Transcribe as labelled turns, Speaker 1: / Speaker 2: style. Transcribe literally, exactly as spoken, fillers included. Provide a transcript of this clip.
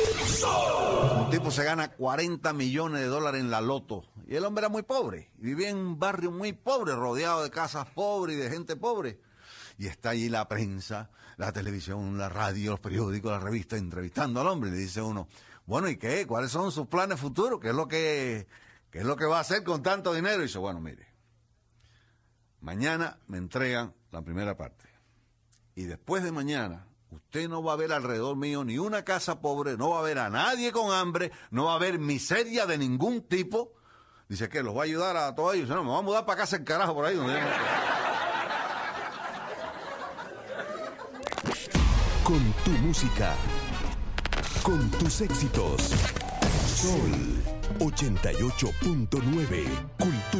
Speaker 1: Un tipo se gana cuarenta millones de dólares en la loto. Y el hombre era muy pobre. Vivía en un barrio muy pobre, rodeado de casas pobres y de gente pobre. Y está allí la prensa, la televisión, la radio, los periódicos, las revistas, entrevistando al hombre. Y le dice uno, bueno, ¿y qué? ¿Cuáles son sus planes futuros? ¿Qué es lo que, qué es lo que va a hacer con tanto dinero? Y dice, bueno, mire, mañana me entregan la primera parte. Y después de mañana, usted no va a ver alrededor mío ni una casa pobre, no va a ver a nadie con hambre, no va a haber miseria de ningún tipo. Dice, ¿qué? ¿Los va a ayudar a todos ellos? Dice, no, me voy a mudar para casa en carajo por ahí. Donde yo no...
Speaker 2: Con tu música, con tus éxitos. Sol ochenta y ocho punto nueve. Cultura.